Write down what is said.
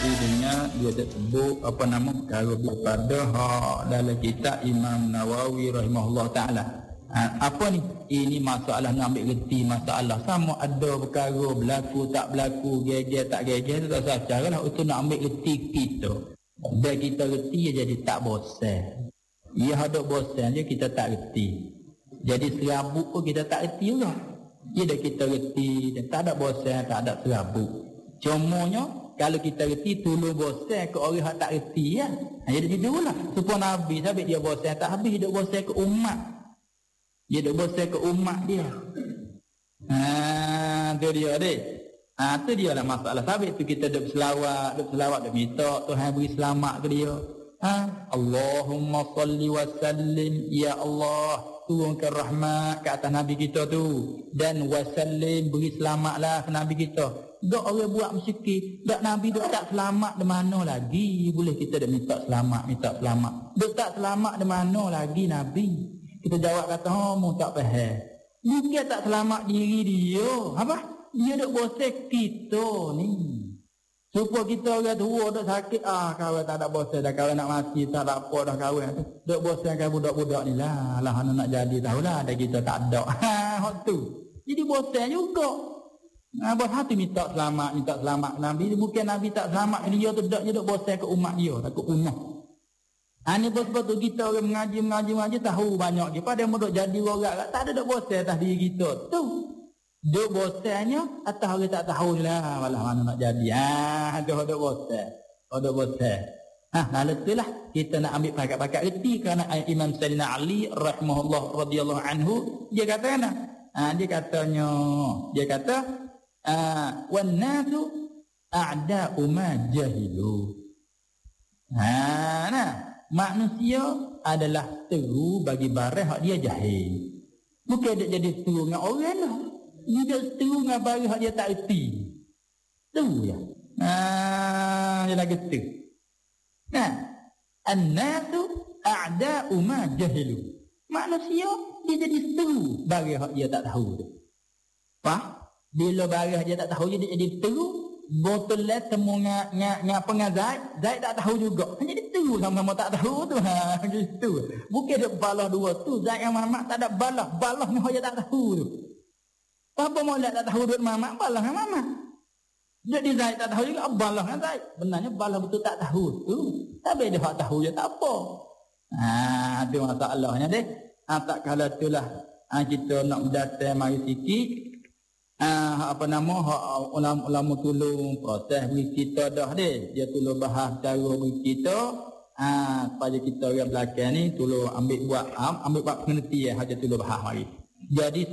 Artinya dia tersebut apa nama perkara daripada dalam kitab Imam Nawawi rahimahullah taala. Apa ni? Ini masalah nak ambil reti masalah sama ada perkara berlaku tak berlaku, geger tak geger, tak usah caralah untuk nak ambil reti kita. Dan kita reti jadi tak bosan. Ia ada bosan je kita tak reti. Jadi serabut pun kita tak reti juga. Ia dah kita reti dan tak ada bosan, tak ada serabut. Cumanya kalau kita reti tolong bosan ke orang yang tak reti ya. Jadi dululah supaya Nabi sabit dia bosan tak habis dia bosan ke umat. Dia duk bosan ke umat dia. Tu dia dek. Tu dia lah masalah. Sabit tu kita duk selawat duk minta Tuhan beri selamat ke dia. Allahumma salli wa sallim ya Allah, turunkan rahmat ke atas Nabi kita tu, dan wa sallim, beri selamatlah ke Nabi kita. Dok orang buat musyriki, dok Nabi dok tak selamat di mana lagi boleh kita dak minta selamat. Dok tak selamat di mana lagi Nabi? Kita jawab kata, mu tak faham. Dia tak selamat diri dia. Apa? Dia duk bosan kita ni. Supaya kita orang tua duk sakit, kawan tak ada bosan dah, kawan nak mati tak ada apa dah kawan tu. Duk bosan kan budak-budak ni lah. Lah nak jadi tahulah ada kita tak ada. Hak tu. Jadi bosan juga. Bos hati minta selamat Nabi. Bukan Nabi tak selamat dia tu, dia duk bosan ke umat dia, takut punah. Ini sebab tu kita orang mengaji tahu banyak je. Pada yang jadi orang tak ada duk bosan atas diri kita tu. Duk bosannya atas orang tak tahu lah malah mana nak jadi. Tu duk bosan. Lalu itulah kita nak ambil pakat-pakat reti kerana Imam Sayyidina Ali rahimahullah radhiyallahu anhu dia kata kan? Dia kata wan nasu a'da'u ma jahilu. Manusia adalah seru bagi barang hak dia jahil. Bukan dia jadi seru dengan orang lah. Dia seru dengan barang hak dia tak erti. Tu ya. Dia lagi tu. An-nasu a'da'u ma jahilu. Manusia dia jadi seru barang hak dia tak tahu tu. Faham? Bila barang dia tak tahu dia jadi seru. Botol let temu ngapa ngazai, Zaid tak tahu juga. Jadi tu sama-sama tak tahu tu. Gitu. Bukan dia balah dua tu, Zaid yang Muhammad tak ada balah ni dia tak tahu tu. Apa molek tak tahu duit Muhammad, balah dengan Muhammad. Jadi Zaid tak tahu juga balah dengan Zaid. Benarnya balah betul tak tahu tu. Tapi dia tak tahu je tak apa. Tu masalahnya deh. Tak kala itulah kita nak datang mari sikit. Ulama tolong proses beri kita dah deh. Dia tolong bahas cara beri kita supaya kita orang belakang ni tolong ambil buat pengertian dia tolong bahas mari. Jadi